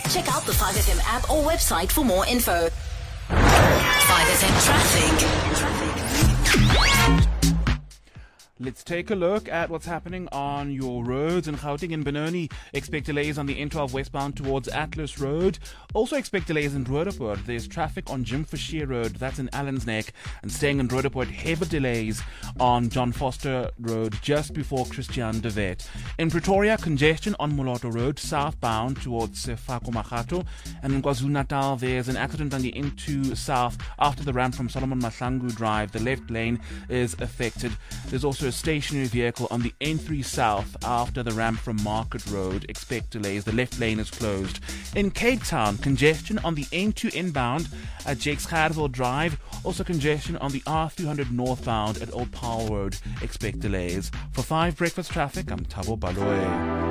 Check out the 5FM app or website for more info. 5FM Traffic. Let's take a look at what's happening on your roads. In Gauteng and Benoni, expect delays on the N12 westbound towards Atlas Road. Also expect delays in Roodepoort. There's traffic on Jim Forshire Road, that's in Allens Neck. And staying in Roodepoort, heavy delays on John Foster Road just before Christian de Wet. In Pretoria, congestion on Moloto Road, southbound towards Sefako Mahato. And in KwaZulu-Natal, there's an accident on the N2 south after the ramp from Solomon Mahlangu Drive. The left lane is affected. There's also a stationary vehicle on the N3 South after the ramp from Market Road. Expect delays. The left lane is closed. In Cape Town, congestion on the N2 inbound at Jakes Gerwel Drive. Also congestion on the R300 northbound at Old Powell Road. Expect delays. For 5 Breakfast Traffic, I'm Thabo Baloyi.